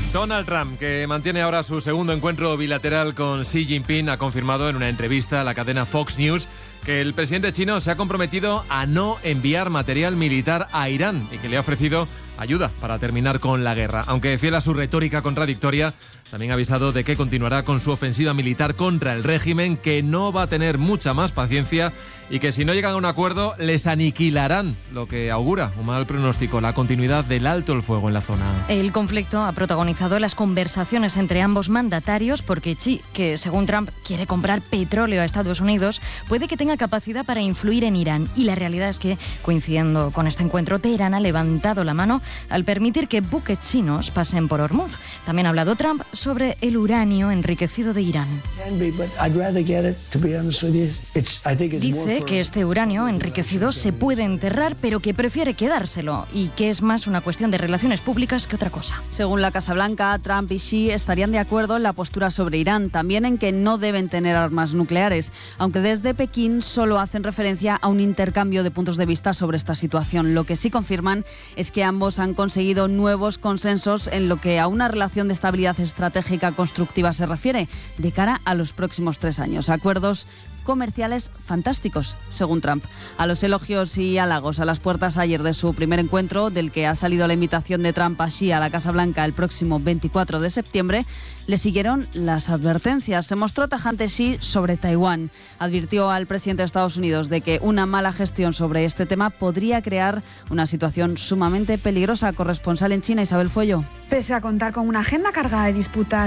Donald Trump, que mantiene ahora su segundo encuentro bilateral con Xi Jinping, ha confirmado en una entrevista a la cadena Fox News que el presidente chino se ha comprometido a no enviar material militar a Irán y que le ha ofrecido ayuda para terminar con la guerra. Aunque fiel a su retórica contradictoria, también ha avisado de que continuará con su ofensiva militar contra el régimen, que no va a tener mucha más paciencia y que si no llegan a un acuerdo les aniquilarán, lo que augura un mal pronóstico, la continuidad del alto el fuego en la zona. El conflicto ha protagonizado las conversaciones entre ambos mandatarios porque Xi, que según Trump quiere comprar petróleo a Estados Unidos, puede que tenga capacidad para influir en Irán. Y la realidad es que, coincidiendo con este encuentro, Teherán ha levantado la mano al permitir que buques chinos pasen por Hormuz. También ha hablado Trump sobre el uranio enriquecido de Irán. Dice que este uranio enriquecido se puede enterrar, pero que prefiere quedárselo y que es más una cuestión de relaciones públicas que otra cosa. Según la Casa Blanca, Trump y Xi estarían de acuerdo en la postura sobre Irán, también en que no deben tener armas nucleares, aunque desde Pekín solo hacen referencia a un intercambio de puntos de vista sobre esta situación. Lo que sí confirman es que ambos han conseguido nuevos consensos en lo que a una relación de estabilidad estratégica constructiva se refiere, de cara a los próximos 3 años. Acuerdos comerciales fantásticos, según Trump. A los elogios y halagos a las puertas ayer de su primer encuentro, del que ha salido la invitación de Trump a Xi a la Casa Blanca el próximo 24 de septiembre, le siguieron las advertencias. Se mostró tajante Xi sobre Taiwán. Advirtió al presidente de Estados Unidos de que una mala gestión sobre este tema podría crear una situación sumamente peligrosa. Corresponsal en China, Isabel Fuello. Pese a contar con una agenda cargada de disputas